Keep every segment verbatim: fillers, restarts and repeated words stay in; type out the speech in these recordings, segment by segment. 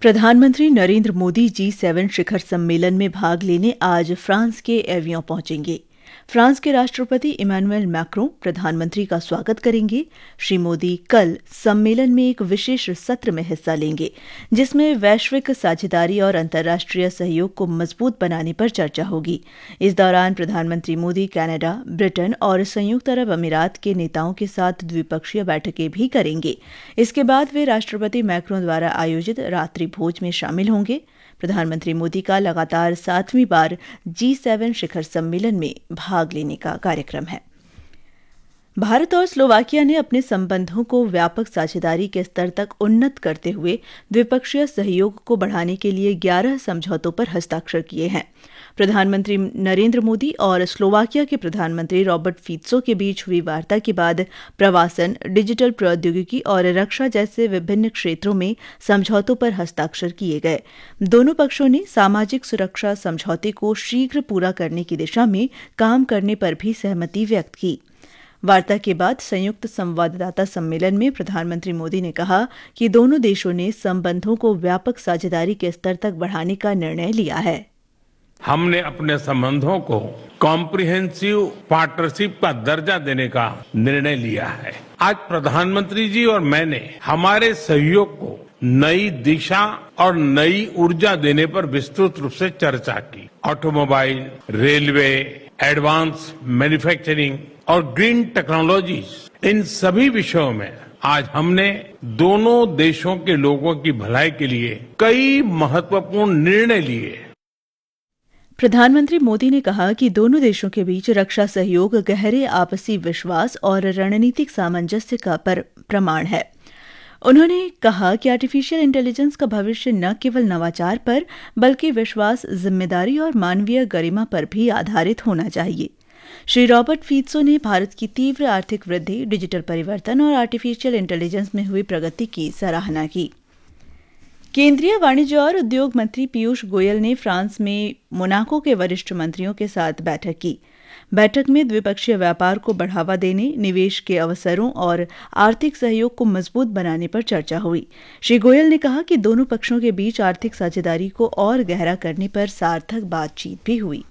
प्रधानमंत्री नरेंद्र मोदी जी सेवन शिखर सम्मेलन में भाग लेने आज फ्रांस के एवियन पहुंचेंगे। फ्रांस के राष्ट्रपति इमैनुएल मैक्रों प्रधानमंत्री का स्वागत करेंगे। श्री मोदी कल सम्मेलन में एक विशेष सत्र में हिस्सा लेंगे, जिसमें वैश्विक साझेदारी और अंतर्राष्ट्रीय सहयोग को मजबूत बनाने पर चर्चा होगी। इस दौरान प्रधानमंत्री मोदी कनाडा, ब्रिटेन और संयुक्त अरब अमीरात के नेताओं के साथ द्विपक्षीय बैठकें भी करेंगे। इसके बाद वे राष्ट्रपति मैक्रों द्वारा आयोजित रात्रि भोज में शामिल होंगे। प्रधानमंत्री मोदी का लगातार सातवीं बार जी सेवन शिखर सम्मेलन में भाग लेने का कार्यक्रम है। भारत और स्लोवाकिया ने अपने संबंधों को व्यापक साझेदारी के स्तर तक उन्नत करते हुए द्विपक्षीय सहयोग को बढ़ाने के लिए ग्यारह समझौतों पर हस्ताक्षर किए हैं। प्रधानमंत्री नरेंद्र मोदी और स्लोवाकिया के प्रधानमंत्री रॉबर्ट फीत्सो के बीच हुई वार्ता के बाद प्रवासन, डिजिटल प्रौद्योगिकी और रक्षा जैसे विभिन्न क्षेत्रों में समझौतों पर हस्ताक्षर किए गए। दोनों पक्षों ने सामाजिक सुरक्षा समझौते को शीघ्र पूरा करने की दिशा में काम करने पर भी सहमति व्यक्त की। वार्ता के बाद संयुक्त संवाददाता सम्मेलन में प्रधानमंत्री मोदी ने कहा कि दोनों देशों ने संबंधों को व्यापक साझेदारी के स्तर तक बढ़ाने का निर्णय लिया है। हमने अपने संबंधों को कॉम्प्रिहेंसिव पार्टनरशिप का दर्जा देने का निर्णय लिया है। आज प्रधानमंत्री जी और मैंने हमारे सहयोग को नई दिशा और नई ऊर्जा देने पर विस्तृत रूप से चर्चा की। ऑटोमोबाइल, रेलवे, एडवांस मैन्युफैक्चरिंग और ग्रीन टेक्नोलॉजीज, इन सभी विषयों में आज हमने दोनों देशों के लोगों की भलाई के लिए कई महत्वपूर्ण निर्णय लिए। प्रधानमंत्री मोदी ने कहा कि दोनों देशों के बीच रक्षा सहयोग गहरे आपसी विश्वास और रणनीतिक सामंजस्य का पर प्रमाण है। उन्होंने कहा कि आर्टिफिशियल इंटेलिजेंस का भविष्य न केवल नवाचार पर बल्कि विश्वास, जिम्मेदारी और मानवीय गरिमा पर भी आधारित होना चाहिए। श्री रॉबर्ट फीत्सो ने भारत की तीव्र आर्थिक वृद्धि, डिजिटल परिवर्तन और आर्टिफिशियल इंटेलिजेंस में हुई प्रगति की सराहना की। केंद्रीय वाणिज्य और उद्योग मंत्री पीयूष गोयल ने फ्रांस में मोनाको के वरिष्ठ मंत्रियों के साथ बैठक की। बैठक में द्विपक्षीय व्यापार को बढ़ावा देने, निवेश के अवसरों और आर्थिक सहयोग को मजबूत बनाने पर चर्चा हुई। श्री गोयल ने कहा कि दोनों पक्षों के बीच आर्थिक साझेदारी को और गहरा करने पर सार्थक बातचीत भी हुई।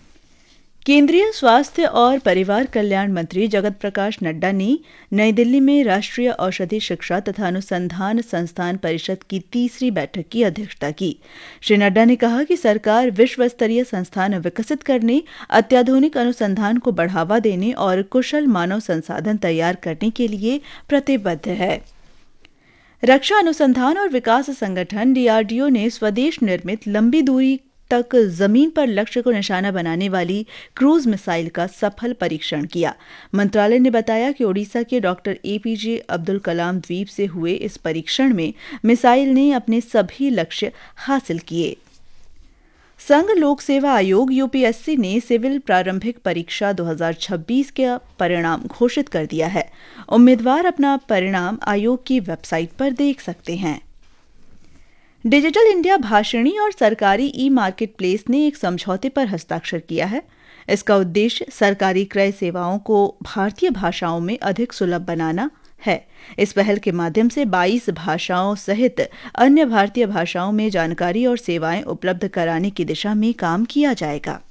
केंद्रीय स्वास्थ्य और परिवार कल्याण मंत्री जगत प्रकाश नड्डा ने नई दिल्ली में राष्ट्रीय औषधि शिक्षा तथा अनुसंधान संस्थान परिषद की तीसरी बैठक की अध्यक्षता की। श्री नड्डा ने कहा कि सरकार विश्व स्तरीय संस्थान विकसित करने, अत्याधुनिक अनुसंधान को बढ़ावा देने और कुशल मानव संसाधन तैयार करने के लिए प्रतिबद्ध है। रक्षा अनुसंधान और विकास संगठन डीआरडीओ ने स्वदेश निर्मित लंबी दूरी तक जमीन पर लक्ष्य को निशाना बनाने वाली क्रूज मिसाइल का सफल परीक्षण किया। मंत्रालय ने बताया कि ओडिशा के डॉक्टर एपीजे अब्दुल कलाम द्वीप से हुए इस परीक्षण में मिसाइल ने अपने सभी लक्ष्य हासिल किए। संघ लोक सेवा आयोग यूपीएससी ने सिविल प्रारंभिक परीक्षा दो हज़ार छब्बीस का परिणाम घोषित कर दिया है। उम्मीदवार अपना परिणाम आयोग की वेबसाइट पर देख सकते हैं। डिजिटल इंडिया भाषिणी और सरकारी ई मार्केट प्लेस ने एक समझौते पर हस्ताक्षर किया है। इसका उद्देश्य सरकारी क्रय सेवाओं को भारतीय भाषाओं में अधिक सुलभ बनाना है। इस पहल के माध्यम से बाईस भाषाओं सहित अन्य भारतीय भाषाओं में जानकारी और सेवाएं उपलब्ध कराने की दिशा में काम किया जाएगा।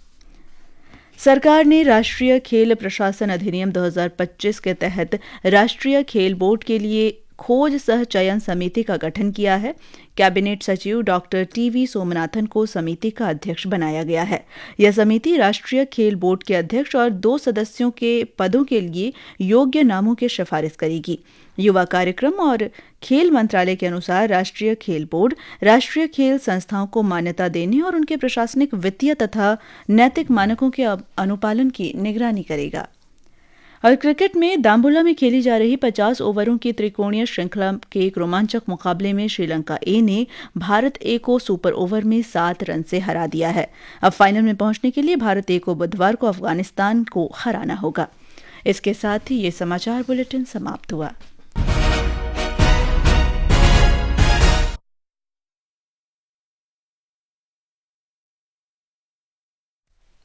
सरकार ने राष्ट्रीय खेल प्रशासन अधिनियम दो हज़ार पच्चीस के तहत राष्ट्रीय खेल बोर्ड के लिए खोज सह चयन समिति का गठन किया है। कैबिनेट सचिव डॉक्टर टीवी सोमनाथन को समिति का अध्यक्ष बनाया गया है। यह समिति राष्ट्रीय खेल बोर्ड के अध्यक्ष और दो सदस्यों के पदों के लिए योग्य नामों की सिफारिश करेगी। युवा कार्यक्रम और खेल मंत्रालय के अनुसार राष्ट्रीय खेल बोर्ड राष्ट्रीय खेल संस्थाओं को मान्यता देने और उनके प्रशासनिक, वित्तीय तथा नैतिक मानकों के अनुपालन की निगरानी करेगा। और क्रिकेट में दाम्बुला में खेली जा रही पचास ओवरों की त्रिकोणीय श्रृंखला के एक रोमांचक मुकाबले में श्रीलंका ए ने भारत ए को सुपर ओवर में सात रन से हरा दिया है। अब फाइनल में पहुंचने के लिए भारत ए को बुधवार को अफगानिस्तान को हराना होगा। इसके साथ ही ये समाचार बुलेटिन समाप्त हुआ।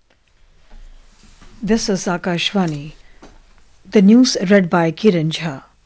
This is Akashvani. The news read by Kiran Jha.